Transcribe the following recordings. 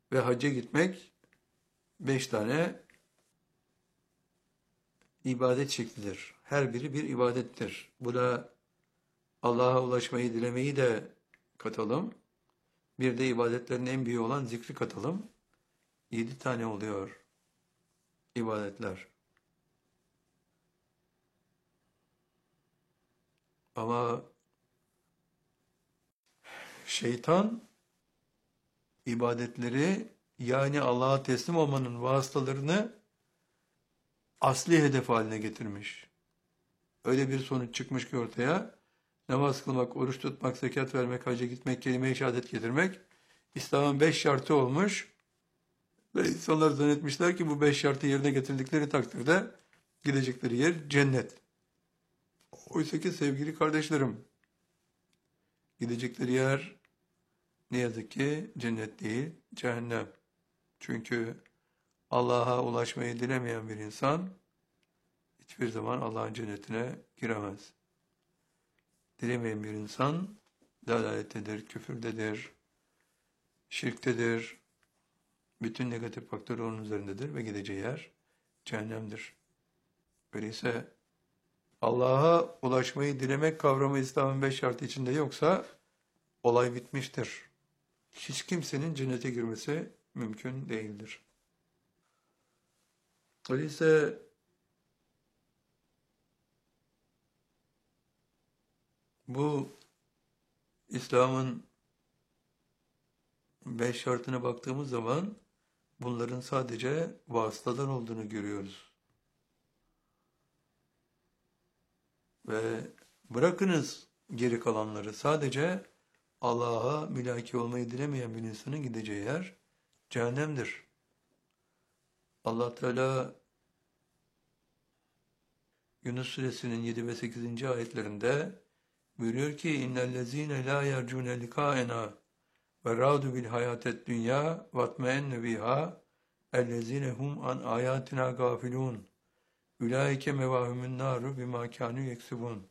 Ve hacca gitmek 5 tane ibadet şeklidir. Her biri bir ibadettir. Bu da Allah'a ulaşmayı dilemeyi de katalım. Bir de ibadetlerin en büyüğü olan zikri katalım. 7 tane oluyor ibadetler. Ama şeytan ibadetleri, yani Allah'a teslim olmanın vasıtalarını asli hedef haline getirmiş. Öyle bir sonuç çıkmış ki ortaya, namaz kılmak, oruç tutmak, zekat vermek, hacca gitmek, kelime-i şehadet getirmek İslam'ın 5 şartı olmuş. Ve insanlar zannetmişler ki bu 5 şartı yerine getirdikleri takdirde gidecekleri yer cennet. Oysa ki sevgili kardeşlerim, gidecekleri yer ne yazık ki cennet değil, cehennem. Çünkü Allah'a ulaşmayı dilemeyen bir insan hiçbir zaman Allah'ın cennetine giremez. Dilemeyen bir insan dalalettedir, küfürdedir, şirktedir. Bütün negatif faktör onun üzerindedir ve gideceği yer cehennemdir. Öyleyse Allah'a ulaşmayı dilemek kavramı İslam'ın 5 şartı içinde yoksa olay bitmiştir. Hiç kimsenin cennete girmesi mümkün değildir. Öyleyse bu İslam'ın 5 şartına baktığımız zaman bunların sadece vasıtalar olduğunu görüyoruz. Ve bırakınız geri kalanları, sadece Allah'a mülaki olmayı dilemeyen bir insanın gideceği yer cehennemdir. Allah Teala Yunus suresinin 7 ve 8. ayetlerinde buyuruyor ki innellezîne lâ yercûne likâenâ ve râdu bil hayâted dünyâ vatmeenne bihâ ellezîne hum an âyâtinâ gâfilûn ulaike mevâhumun nâru bimâ kânû yeksibûn.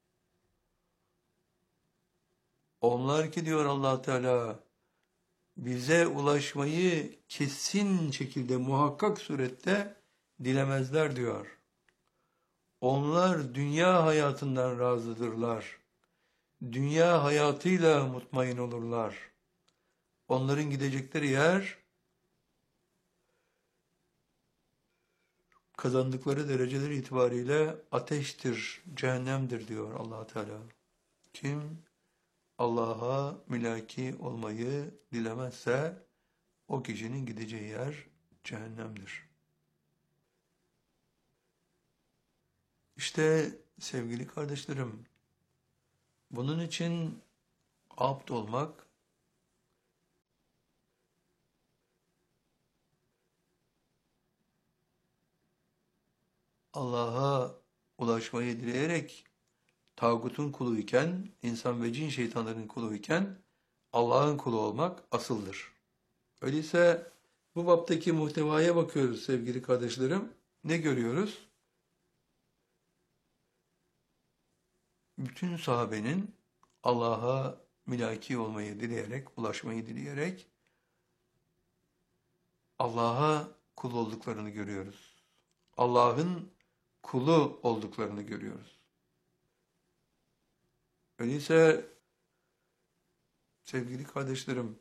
Onlar ki diyor Allah Teala bize ulaşmayı kesin şekilde muhakkak surette dilemezler diyor. Onlar dünya hayatından razıdırlar. Dünya hayatıyla mutmain olurlar. Onların gidecekleri yer kazandıkları dereceler itibariyle ateştir, cehennemdir diyor Allah Teala. Kim Allah'a mülaki olmayı dilemezse o kişinin gideceği yer cehennemdir. İşte sevgili kardeşlerim, bunun için abd olmak, Allah'a ulaşmayı dileyerek tağutun kuluyken, insan ve cin şeytanların kuluyken Allah'ın kulu olmak asıldır. Öyleyse bu baptaki muhtevaya bakıyoruz sevgili kardeşlerim. Ne görüyoruz? Bütün sahabenin Allah'a mülaki olmayı dileyerek, ulaşmayı dileyerek Allah'a kul olduklarını görüyoruz. Allah'ın kulu olduklarını görüyoruz. Öyleyse sevgili kardeşlerim,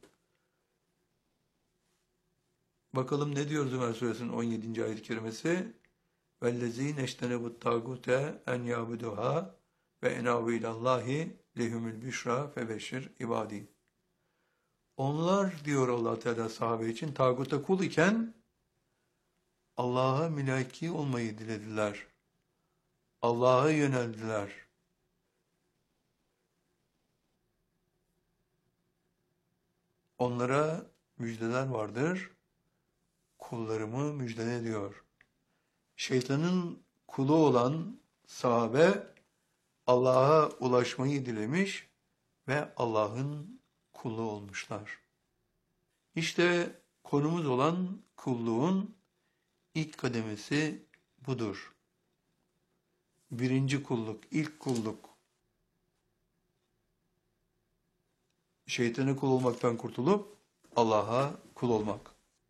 bakalım ne diyor Zümer suresinin 17. ayet-i kerimesi? وَالَّذ۪ينَ اَجْتَنَبُوا الطَّاغُوتَ اَنْ يَعْبُدُوهَا وَاَنَابُوا اِلَى اللّٰهِ لَهُمُ الْبِشْرَى فَبَشِّرْ ibadi. Onlar diyor Allah Teala sahabe için tağuta kul iken Allah'a mülaki olmayı dilediler. Allah'a yöneldiler. Onlara müjdeler vardır. Kullarımı müjdele diyor. Şeytanın kulu olan sahabe Allah'a ulaşmayı dilemiş ve Allah'ın kulu olmuşlar. İşte konumuz olan kulluğun ilk kademesi budur. Birinci kulluk, ilk kulluk. Şeytana kul olmaktan kurtulup Allah'a kul olmak.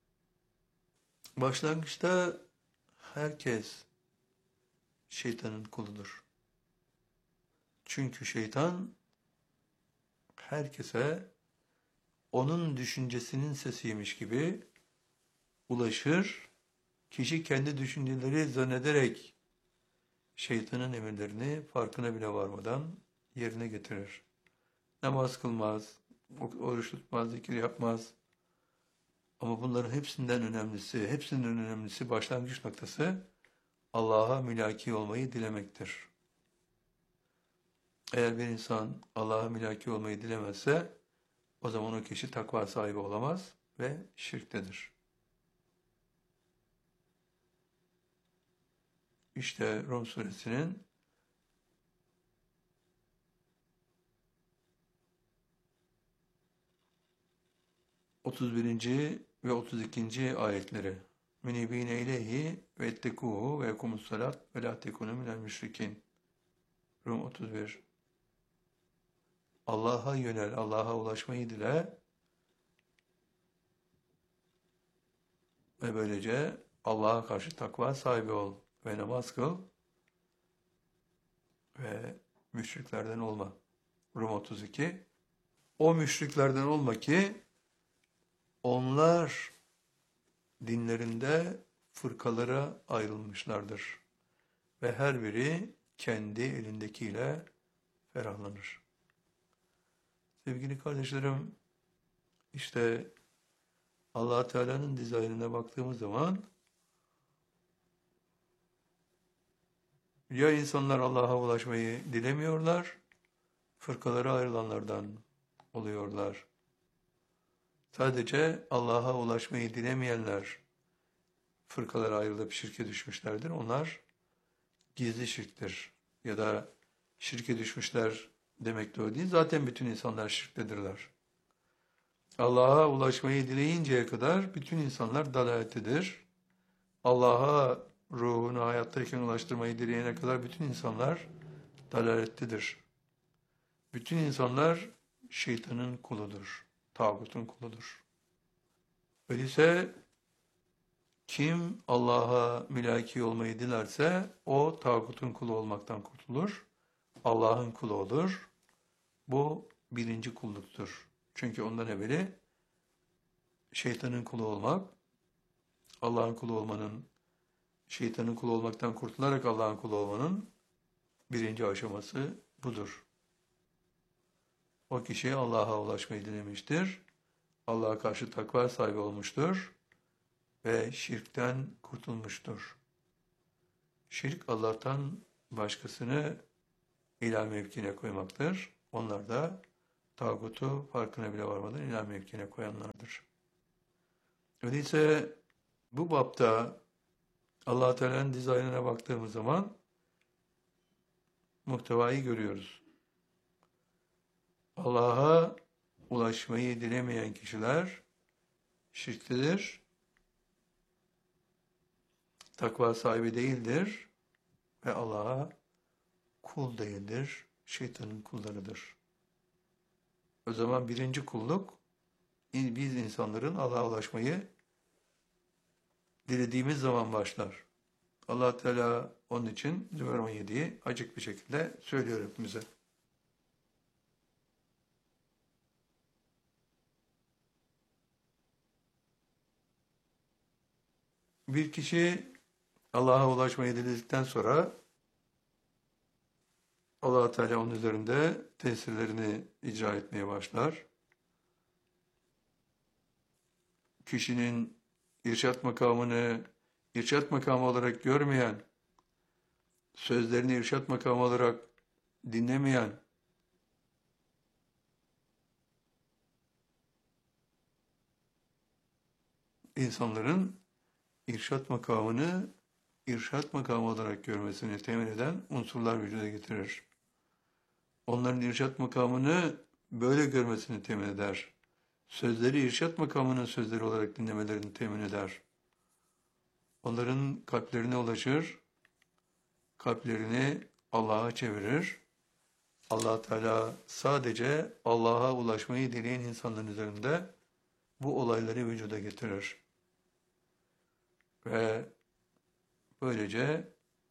Başlangıçta herkes şeytanın kuludur. Çünkü şeytan herkese onun düşüncesinin sesiymiş gibi ulaşır. Kişi kendi düşünceleri zannederek şeytanın emirlerini farkına bile varmadan yerine getirir. Namaz kılmaz, oruç tutmaz, zikir yapmaz. Ama bunların hepsinin önemlisi başlangıç noktası Allah'a mülaki olmayı dilemektir. Eğer bir insan Allah'a mülaki olmayı dilemezse o zaman o kişi takva sahibi olamaz ve şirktedir. İşte Rum suresinin 31. ve 32. ayetleri. Münibine ileyhi ve ettekuhu ve ekumussalat ve la tekunu minel müşrikin. Rum 31. Allah'a yönel, Allah'a ulaşmayı dile ve böylece Allah'a karşı takva sahibi ol ve namaz kıl ve müşriklerden olma. Rum 32. O müşriklerden olma ki onlar dinlerinde fırkalara ayrılmışlardır ve her biri kendi elindekiyle ferahlanır. Sevgili kardeşlerim, işte Allah Teala'nın dizaynına baktığımız zaman ya insanlar Allah'a ulaşmayı dilemiyorlar, fırkalara ayrılanlardan oluyorlar. Sadece Allah'a ulaşmayı dilemeyenler fırkalara ayrılıp şirke düşmüşlerdir. Onlar gizli şirktir. Ya da şirke düşmüşler demek de o değil. Zaten bütün insanlar şirktedirler. Allah'a ulaşmayı dileyinceye kadar bütün insanlar dalalettedir. Allah'a ruhunu hayattayken ulaştırmayı dileyene kadar bütün insanlar dalalettedir. Bütün insanlar şeytanın kuludur, tağutun kuludur. Öyleyse kim Allah'a mülaki olmayı dilerse o tağutun kulu olmaktan kurtulur, Allah'ın kulu olur. Bu birinci kulluktur. Çünkü ondan evveli şeytanın kulu olmak, Allah'ın kulu olmanın, şeytanın kulu olmaktan kurtularak Allah'ın kulu olmanın birinci aşaması budur. O kişi Allah'a ulaşmayı dilemiştir. Allah'a karşı takva sahibi olmuştur ve şirkten kurtulmuştur. Şirk Allah'tan başkasını ilah mevkine koymaktır. Onlar da tağutu farkına bile varmadan ilah mevkine koyanlardır. Öyleyse bu bapta Allah Teala'nın dizaynına baktığımız zaman muhtevayı görüyoruz. Allah'a ulaşmayı dilemeyen kişiler şirktedir, takva sahibi değildir ve Allah'a kul değildir, şeytanın kullarıdır. O zaman birinci kulluk, biz insanların Allah'a ulaşmayı dilediğimiz zaman başlar. Allah Teala onun için Zümer 17'yi açık bir şekilde söylüyor hepimize. Bir kişi Allah'a ulaşmayı diledikten sonra Allah Teala onun üzerinde tesirlerini icra etmeye başlar. Kişinin irşat makamını irşat makamı olarak görmeyen, sözlerini irşat makamı olarak dinlemeyen, insanların irşat makamını irşat makamı olarak görmesini temin eden unsurlar vücuda getirir. Onların irşat makamını böyle görmesini temin eder. Sözleri irşat makamının sözleri olarak dinlemelerini temin eder. Onların kalplerine ulaşır, kalplerini Allah'a çevirir. Allah Teala sadece Allah'a ulaşmayı dileyen insanların üzerinde bu olayları vücuda getirir. Ve böylece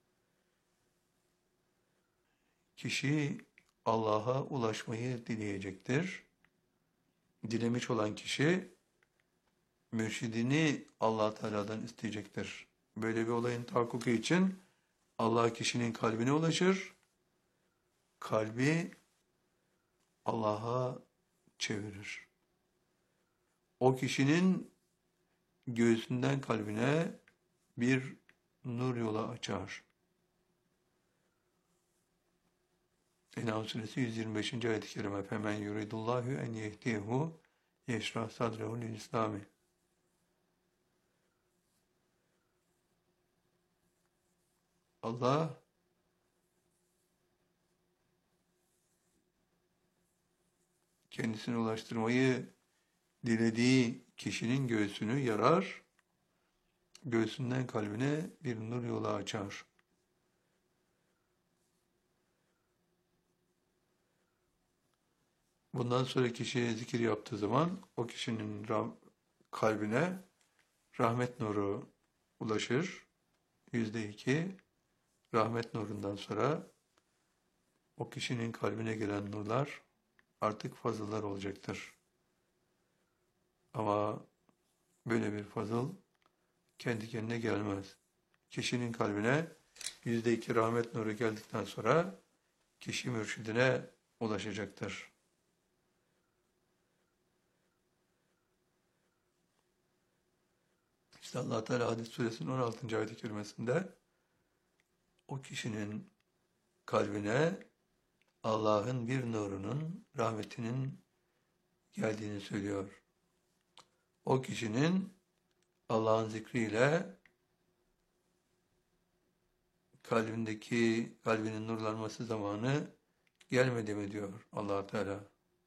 kişi Allah'a ulaşmayı dileyecektir. Dilemiş olan kişi mürşidini Allah Teala'dan isteyecektir. Böyle bir olayın tahakkuku için Allah kişinin kalbine ulaşır. Kalbi Allah'a çevirir. O kişinin göğsünden kalbine bir nur yolu açar. En'am suresi 125. ayet-i kerime. Femen yuridullahu en yehdiyehu yeşrah sadrehu lil İslami. Allah kendisine ulaştırmayı dilediği kişinin göğsünü yarar, göğsünden kalbine bir nur yolu açar. Bundan sonra kişiye zikir yaptığı zaman o kişinin kalbine rahmet nuru ulaşır. %2 rahmet nurundan sonra o kişinin kalbine gelen nurlar artık fazıllar olacaktır. Ama böyle bir fazıl kendi kendine gelmez. Kişinin kalbine %2 rahmet nuru geldikten sonra kişi mürşidine ulaşacaktır. İşte Allah Teala Hadid suresinin 16. ayet-i kerimesinde o kişinin kalbine Allah'ın bir nurunun, rahmetinin geldiğini söylüyor. O kişinin Allah'ın zikriyle kalbinin nurlanması zamanı gelmedi mi diyor Allah Teala.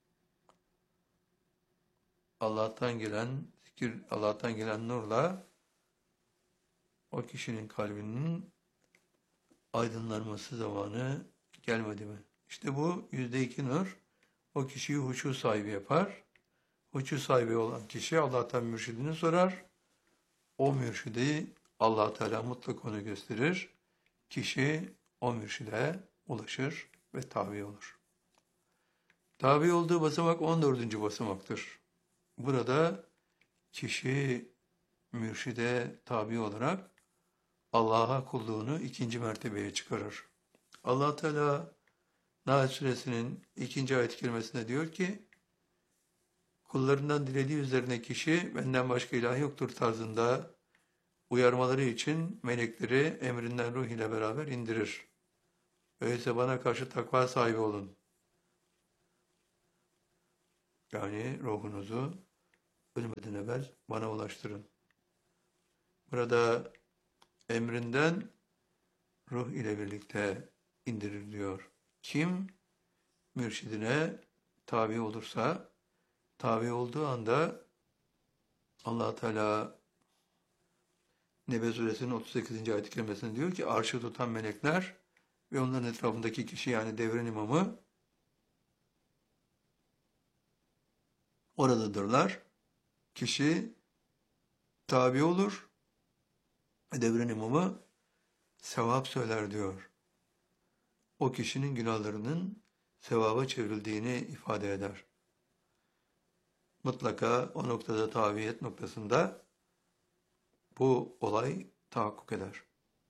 Allah'tan gelen nurla o kişinin kalbinin aydınlanması zamanı gelmedi mi? İşte bu %2 nur o kişiyi huşu sahibi yapar. Huşu sahibi olan kişi Allah'tan mürşidini sorar. O mürşidi Allah Teala mutlak onu gösterir. Kişi o mürşide ulaşır ve tabi olur. Tabi olduğu basamak 14. basamaktır. Burada kişi mürşide tabi olarak Allah'a kulluğunu 2. mertebeye çıkarır. Allah Teala Nahl suresinin 2. ayet-i kerimesinde diyor ki, kullarından dilediği üzerine kişi benden başka ilah yoktur tarzında uyarmaları için melekleri emrinden ruh ile beraber indirir. Öyleyse bana karşı takva sahibi olun. Yani ruhunuzu ölmeden evvel bana ulaştırın. Burada emrinden ruh ile birlikte indirir diyor. Kim mürşidine tabi olursa, tabi olduğu anda Allah Teala Nebe suresinin 38. ayet-i kerimesinde diyor ki, arşı tutan melekler ve onların etrafındaki kişi, yani devrin imamı oradadırlar. Kişi tabi olur ve devrin imamı sevap söyler diyor. O kişinin günahlarının sevaba çevrildiğini ifade eder. Mutlaka o noktada tabiyet noktasında bu olay tahakkuk eder.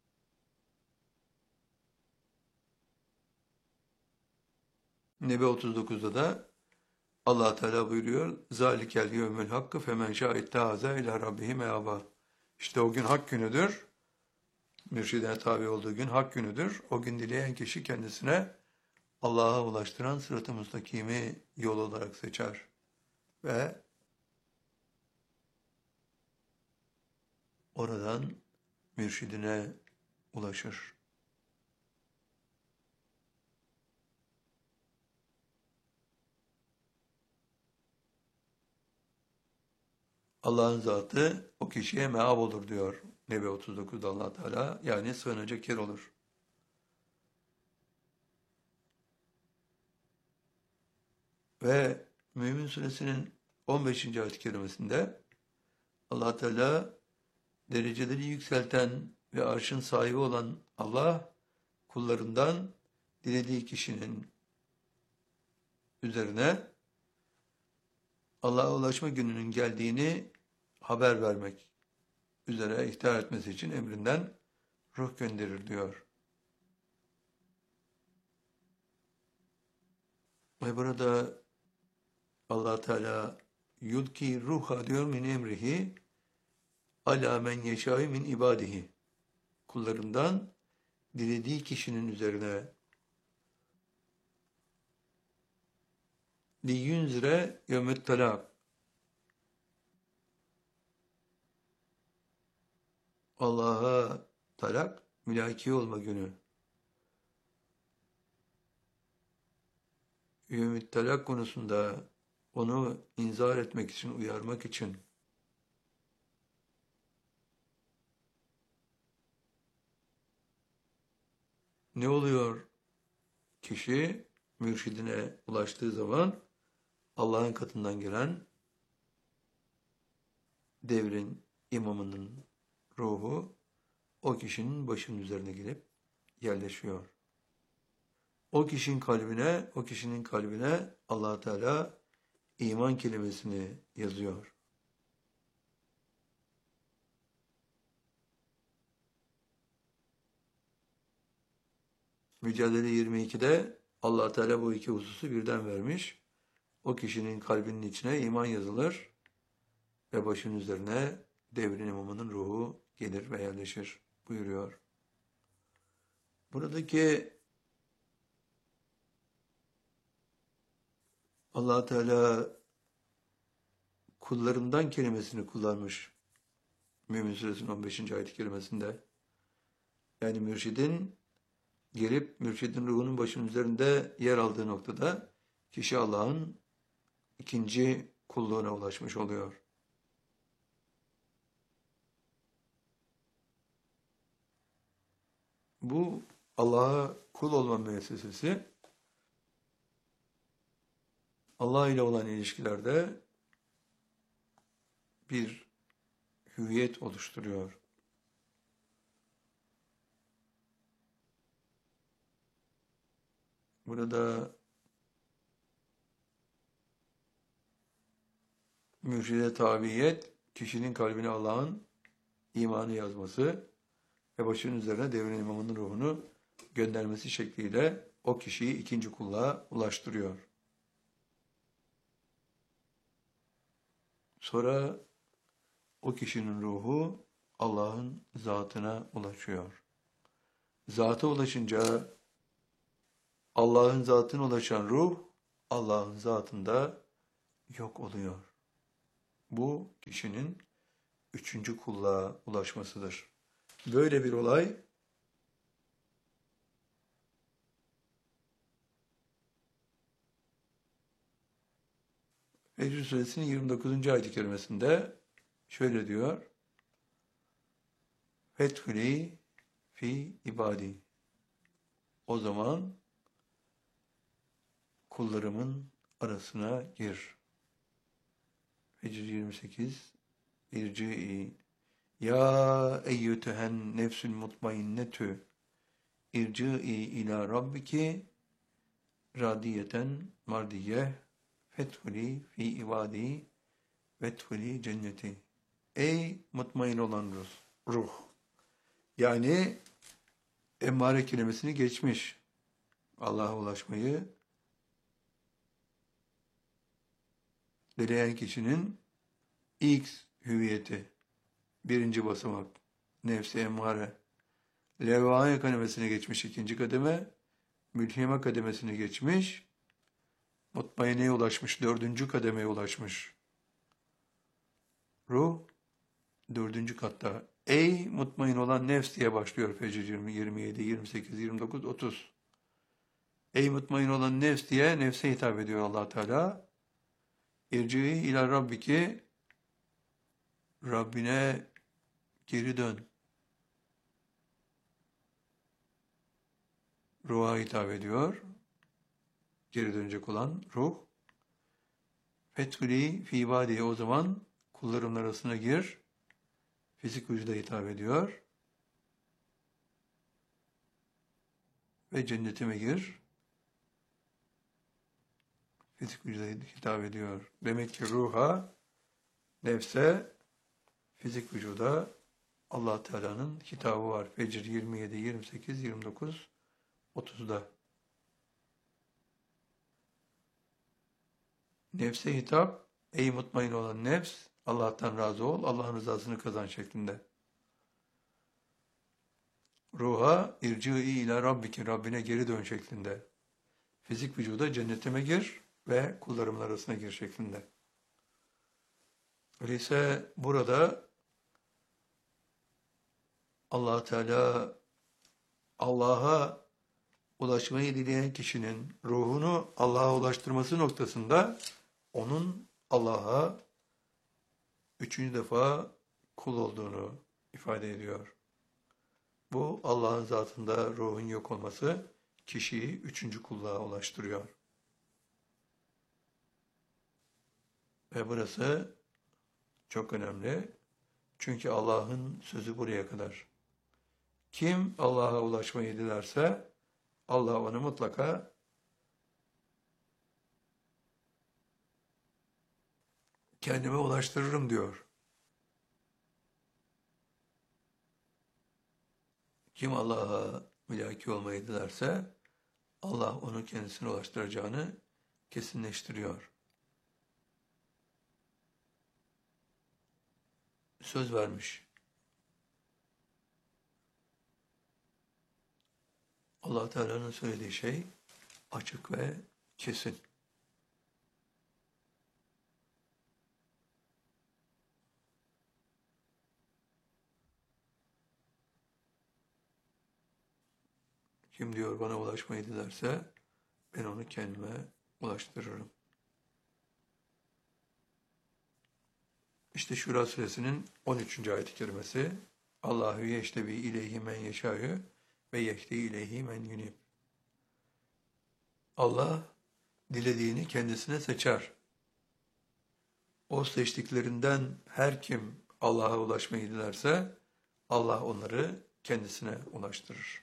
Nebe 39'da da Allah Teala buyuruyor: "Zalikel yevmül hakkı femen şa'ittahaza ila rabbihi meaba." İşte o gün hak günüdür. Mürşidine tabi olduğu gün hak günüdür. O gün dileyen kişi kendisine Allah'a ulaştıran sırat-ı müstakimi yol olarak seçer ve oradan mürşidine ulaşır. Allah'ın zatı o kişiye meab olur diyor Nebe 39'da Allah Teala, yani sığınacak yer olur. Ve Mümin suresinin 15. ayet-i kerimesinde Allah Teala dereceleri yükselten ve arşın sahibi olan Allah kullarından dilediği kişinin üzerine Allah'a ulaşma gününün geldiğini haber vermek üzere ihtar etmesi için emrinden ruh gönderir diyor. Ve burada Allah Teala yulki ruha diyor min emrihi ala men yeşâi min ibadihi. Kullarından dilediği kişinin üzerine liyunzire yevmet talak. Allah'a talak, mülaki olma günü. Yevmet talak konusunda onu inzar etmek için, uyarmak için ne oluyor? Kişi mürşidine ulaştığı zaman Allah'ın katından gelen devrin imamının ruhu o kişinin başının üzerine gelip yerleşiyor. O kişinin kalbine Allah Teala iman kelimesini yazıyor. Mücadele 22'de Allah Teala bu iki hususu birden vermiş. O kişinin kalbinin içine iman yazılır ve başının üzerine devrin imamının ruhu gelir ve yerleşir buyuruyor. Buradaki Allah Teala kullarından kelimesini kullanmış. Mümin Suresinin 15. ayet-i kerimesinde. Yani mürşidin ruhunun başının üzerinde yer aldığı noktada kişi Allah'ın ikinci kulluğuna ulaşmış oluyor. Bu Allah'a kul olma müessesesi Allah ile olan ilişkilerde bir hüviyet oluşturuyor. Burada mürşide tabiyet, kişinin kalbine Allah'ın imanı yazması ve başının üzerine devrin imamının ruhunu göndermesi şekliyle o kişiyi ikinci kulluğa ulaştırıyor. Sonra o kişinin ruhu Allah'ın zatına ulaşıyor. Zata ulaşınca Allah'ın zatına ulaşan ruh Allah'ın zatında yok oluyor. Bu kişinin üçüncü kulluğa ulaşmasıdır. Böyle bir olay Fecr Suresinin 29. ayet-i kerimesinde şöyle diyor. Fethuli fi ibadi. O zaman kullarımın arasına gir. Fecr 28. İrci'i ya eyyütühen nefsül mutmainnetü irci'i ila rabbiki radiyeten mardiyeh fethuli fi ibadi vethuli cenneti. Ey mutmain olan ruh. Yani emmare kelimesini geçmiş. Allah'a ulaşmayı dileyen kişinin ilk hüviyeti, birinci basamak, nefsi emmare. Levvâye kademesine geçmiş ikinci kademe, mülhime kademesine geçmiş, mutmaineye ulaşmış, dördüncü kademeye ulaşmış. Ruh, dördüncü katta. Ey mutmain olan nefs diye başlıyor Fecr 20, 27, 28, 29, 30. Ey mutmain olan nefs diye nefse hitap ediyor Allah Teala. İrci'i ila rabbiki, Rabbine geri dön. Ruha hitap ediyor. Geri dönecek olan ruh. Fethuli fi ibadihi, o zaman kullarımın arasına gir. Fizik vücuda hitap ediyor. Ve cennetime gir. Fizik vücuda hitap ediyor. Demek ki ruha, nefse, fizik vücuda Allah Teala'nın hitabı var. Fecr 27, 28, 29, 30'da. Nefse hitap, ey mutmain olan nefs, Allah'tan razı ol, Allah'ın rızasını kazan şeklinde. Ruha, irci'i ila rabbiki, Rabbine geri dön şeklinde. Fizik vücuda cennetime gir ve kullarımın arasına gir şeklinde. Öyleyse burada Allah Teala, Allah'a ulaşmayı dileyen kişinin ruhunu Allah'a ulaştırması noktasında onun Allah'a üçüncü defa kul olduğunu ifade ediyor. Bu Allah'ın zatında ruhun yok olması kişiyi üçüncü kulluğa ulaştırıyor. Ve burası çok önemli. Çünkü Allah'ın sözü buraya kadar. Kim Allah'a ulaşmayı dilerse Allah onu mutlaka kendime ulaştırırım diyor. Kim Allah'a mülaki olmayı dilerse Allah onu kendisine ulaştıracağını kesinleştiriyor. Söz vermiş. Allah Teala'nın söylediği şey açık ve kesin. Kim diyor bana ulaşmayı dilerse ben onu kendime ulaştırırım. İşte Şura suresinin 13. ayet-i kerimesi. Allahu yeştebi ileyhi men yeşâ'yu ve yehdi ileyhi men yunib. Allah dilediğini kendisine seçer. O seçtiklerinden her kim Allah'a ulaşmayı dilerse Allah onları kendisine ulaştırır.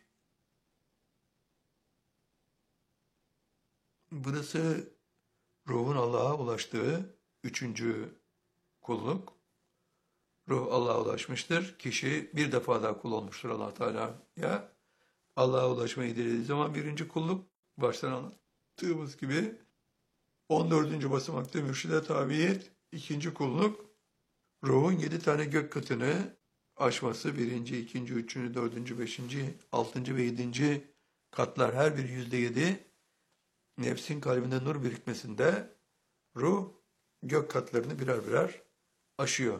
Burası ruhun Allah'a ulaştığı üçüncü kulluk. Ruh Allah'a ulaşmıştır. Kişi bir defa daha kul olmuştur Allah Teala'ya. Allah'a ulaşmayı dilediği zaman birinci kulluk, baştan anlattığımız gibi 14. basamakta mürşide tabiyet, ikinci kulluk, ruhun 7 tane gök katını aşması, birinci, ikinci, üçüncü, dördüncü, beşinci, altıncı ve 7. katlar, her bir %7, nefsin kalbinde nur birikmesinde ruh gök katlarını birer birer aşıyor.